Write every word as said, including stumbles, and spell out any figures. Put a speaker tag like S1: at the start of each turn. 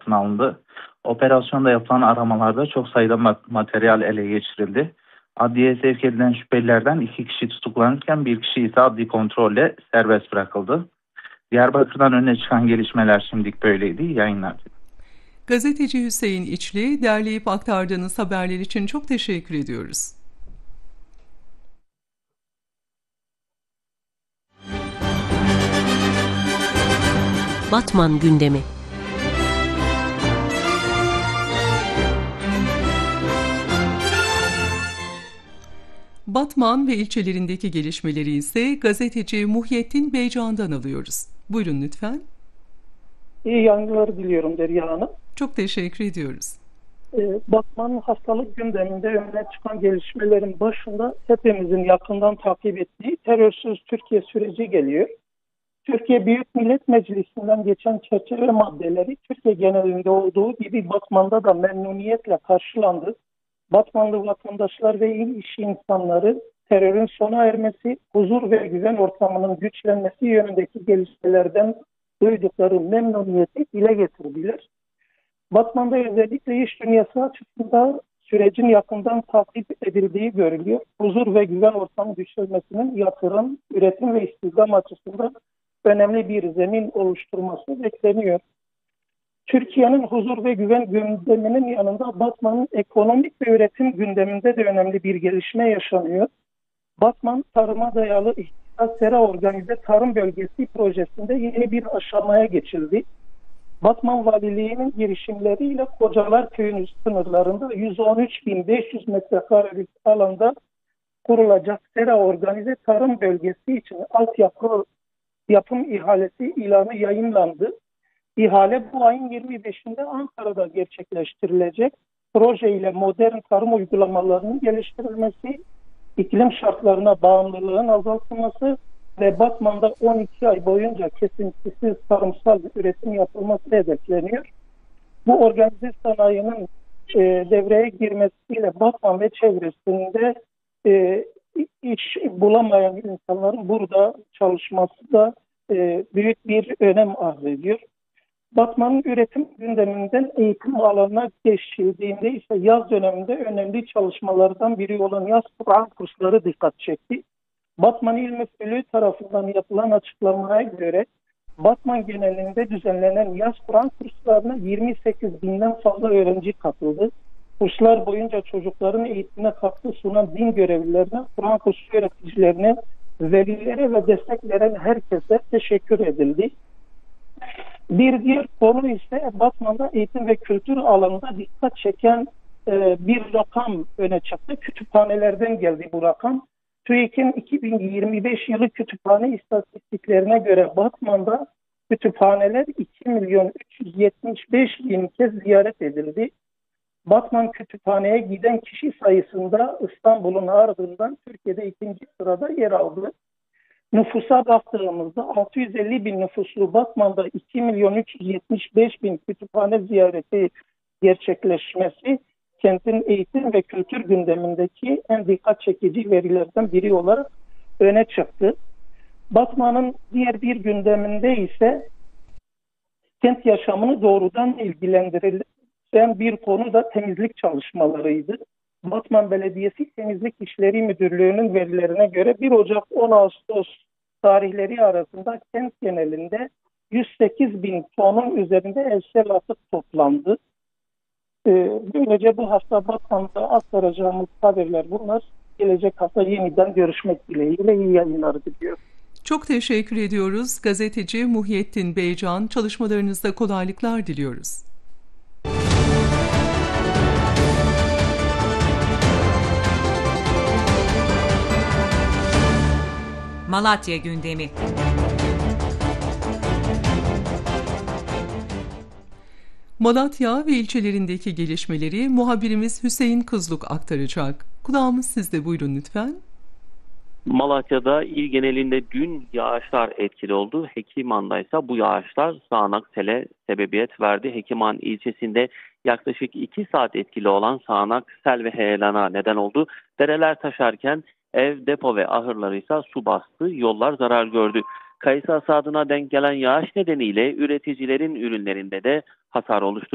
S1: gözaltına alındı. Operasyonda yapılan aramalarda çok sayıda ma- materyal ele geçirildi. Adliyeye sevk edilen şüphelilerden iki kişi tutuklanırken bir kişi ise adli kontrolle serbest bırakıldı. Diyarbakır'dan öne çıkan gelişmeler şimdilik böyleydi. Yayınlar.
S2: Gazeteci Hüseyin İçli, derleyip aktardığınız haberler için çok teşekkür ediyoruz.
S3: Batman gündemi.
S2: Batman ve ilçelerindeki gelişmeleri ise gazeteci Muhyiddin Beycan'dan alıyoruz. Buyurun lütfen.
S4: İyi yayınlar diliyorum Derya Hanım.
S2: Çok teşekkür ediyoruz.
S4: Ee, Batman'ın hastalık gündeminde öne çıkan gelişmelerin başında hepimizin yakından takip ettiği terörsüz Türkiye süreci geliyor. Türkiye Büyük Millet Meclisi'nden geçen çerçeve maddeleri Türkiye genelinde olduğu gibi Batman'da da memnuniyetle karşılandı. Batmanlı vatandaşlar ve il işi insanları terörün sona ermesi, huzur ve güven ortamının güçlenmesi yönündeki gelişmelerden duydukları memnuniyeti dile getirdiler. Batman'da özellikle iş dünyası açısından sürecin yakından takip edildiği görülüyor. Huzur ve güven ortamı güçlenmesinin yatırım, üretim ve istihdam açısından önemli bir zemin oluşturması bekleniyor. Türkiye'nin huzur ve güven gündeminin yanında Batman'ın ekonomik ve üretim gündeminde de önemli bir gelişme yaşanıyor. Batman tarıma dayalı ihtisas sera organize tarım bölgesi projesinde yeni bir aşamaya geçildi. Batman Valiliği'nin girişimleriyle Kocalar Köyü'nün sınırlarında yüz on üç bin beş yüz metrekarelik alanda kurulacak sera organize tarım bölgesi için altyapı yapım ihalesi ilanı yayınlandı. İhale bu ayın yirmi beşinde Ankara'da gerçekleştirilecek. Proje ile modern tarım uygulamalarının geliştirilmesi, iklim şartlarına bağımlılığın azaltılması ve Batman'da on iki ay boyunca kesintisiz tarımsal üretim yapılması hedefleniyor. Bu organize sanayinin e, devreye girmesiyle Batman ve çevresinde e, iş bulamayan insanların burada çalışması da e, büyük bir önem arz ediyor. Batman'ın üretim gündeminden eğitim alanına geçildiğinde ise yaz döneminde önemli çalışmalardan biri olan yaz Kur'an kursları dikkat çekti. Batman İl Müftülüğü tarafından yapılan açıklamaya göre Batman genelinde düzenlenen yaz Kur'an kurslarına yirmi sekiz binden fazla öğrenci katıldı. Kurslar boyunca çocukların eğitimine katkı sunan din görevlilerine, Kur'an kursu öğreticilerine, velilere ve destek veren herkese teşekkür edildi. Bir diğer konu ise Batman'da eğitim ve kültür alanında dikkat çeken e, bir rakam öne çıktı. Kütüphanelerden geldi bu rakam. TÜİK'in iki bin yirmi beş yılı kütüphane istatistiklerine göre Batman'da kütüphaneler iki milyon üç yüz yetmiş beş bin kez ziyaret edildi. Batman kütüphaneye giden kişi sayısında İstanbul'un ardından Türkiye'de ikinci sırada yer aldı. Nüfusa baktığımızda altı yüz elli bin nüfuslu Batman'da iki milyon üç yüz yetmiş beş bin kütüphane ziyareti gerçekleşmesi kentin eğitim ve kültür gündemindeki en dikkat çekici verilerden biri olarak öne çıktı. Batman'ın diğer bir gündeminde ise kent yaşamını doğrudan ilgilendiren bir konu da temizlik çalışmalarıydı. Batman Belediyesi Temizlik İşleri Müdürlüğü'nün verilerine göre bir Ocak on Ağustos tarihleri arasında kent genelinde yüz sekiz bin tonun üzerinde evsel atık toplandı. Ee, böylece bu hafta Batman'da aktaracağımız haberler bunlar. Gelecek hafta yeniden görüşmek dileğiyle iyi yayınlar diliyorum.
S2: Çok teşekkür ediyoruz. Gazeteci Muhyiddin Beycan, çalışmalarınızda kolaylıklar diliyoruz.
S3: Malatya gündemi.
S2: Malatya ve ilçelerindeki gelişmeleri muhabirimiz Hüseyin Kızluk aktaracak. Kulağımız sizde, buyurun lütfen.
S5: Malatya'da il genelinde dün yağışlar etkili oldu. Hekiman'da ise bu yağışlar sağanak sele sebebiyet verdi. Hekiman ilçesinde yaklaşık iki saat etkili olan sağanak sel ve heyelana neden oldu. Dereler taşarken ev, depo ve ahırları ise su bastı. Yollar zarar gördü. Kayısı hasadına denk gelen yağış nedeniyle üreticilerin ürünlerinde de hasar oluştu.